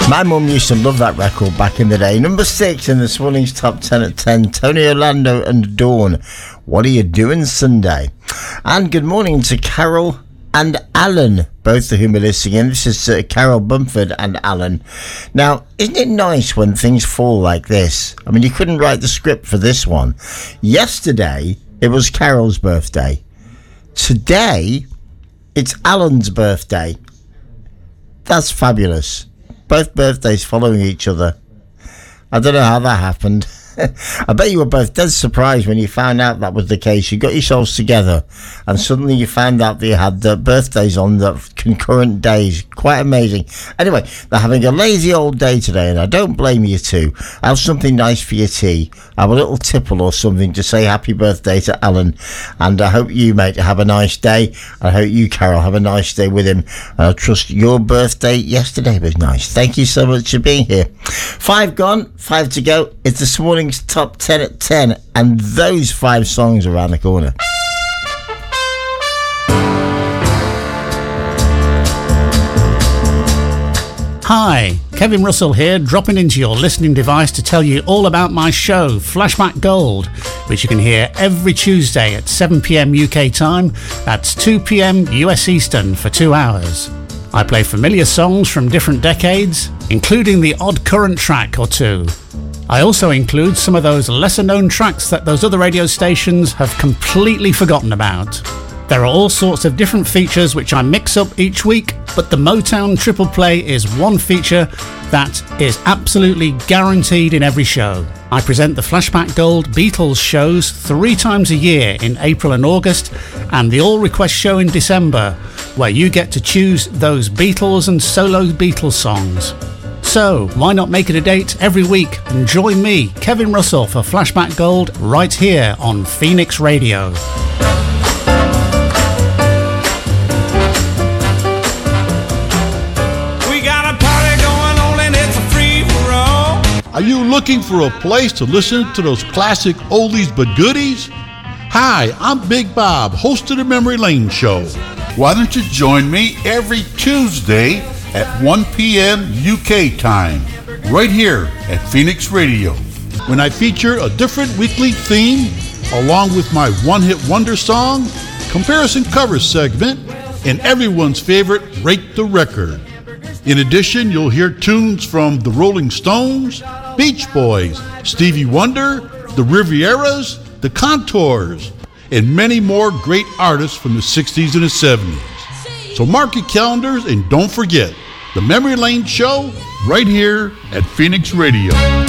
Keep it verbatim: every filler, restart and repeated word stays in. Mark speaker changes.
Speaker 1: My mum used to love that record back in the day. Number six in this morning's top ten at ten, Tony Orlando and Dawn. What are you doing Sunday? And good morning to Carol and Alan, both of whom are listening. This is uh, Carol Bumford and Alan. Now, isn't it nice when things fall like this? I mean, you couldn't write the script for this one. Yesterday, it was Carol's birthday. Today, it's Alan's birthday. That's fabulous. Both birthdays following each other. I don't know how that happened. I bet you were both dead surprised when you found out that was the case. You got yourselves together and suddenly you found out that you had the birthdays on the concurrent days. Quite amazing. Anyway, they're having a lazy old day today and I don't blame you two. Have something nice for your tea. Have a little tipple or something to say happy birthday to Alan. And I hope you, mate, have a nice day. I hope you, Carol, have a nice day with him. I trust your birthday yesterday was nice. Thank you so much for being here. Five gone, five to go. It's this morning's top ten at ten, and those five songs around the corner.
Speaker 2: Hi, Kevin Russell here, dropping into your listening device to tell you all about my show, Flashback Gold, which you can hear every Tuesday at seven p.m. U K time. That's two p.m. U S Eastern for two hours. I play familiar songs from different decades, including the odd current track or two. I also include some of those lesser-known tracks that those other radio stations have completely forgotten about. There are all sorts of different features which I mix up each week, but the Motown Triple Play is one feature that is absolutely guaranteed in every show. I present the Flashback Gold Beatles shows three times a year in April and August, and the All Request show in December, where you get to choose those Beatles and solo Beatles songs. So, why not make it a date every week and join me, Kevin Russell, for Flashback Gold right here on Phoenix Radio.
Speaker 3: We got a party going on and it's a free-for-all.
Speaker 4: Are you looking for a place to listen to those classic oldies but goodies? Hi, I'm Big Bob, host of the Memory Lane Show. Why don't you join me every Tuesday at one p.m. U K time, right here at Phoenix Radio, when I feature a different weekly theme, along with my one-hit wonder song, comparison cover segment, and everyone's favorite Rate the Record. In addition, you'll hear tunes from the Rolling Stones, Beach Boys, Stevie Wonder, the Rivieras, the Contours, and many more great artists from the sixties and the seventies. So mark your calendars and don't forget, the Memory Lane Show right here at Phoenix Radio.